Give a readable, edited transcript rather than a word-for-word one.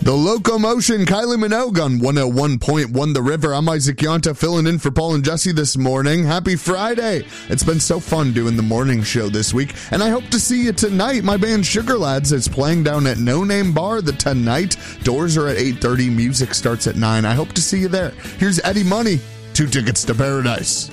The Locomotion, Kylie Minogue on 101.1 The River. I'm Isaac Yonta filling in for Paul and Jesse this morning. Happy Friday. It's been so fun doing the morning show this week, and I hope to see you tonight. My band Sugar Lads is playing down at No Name Bar the tonight. Doors are at 8:30. Music starts at 9. I hope to see you there. Here's Eddie Money, 2 Tickets to Paradise.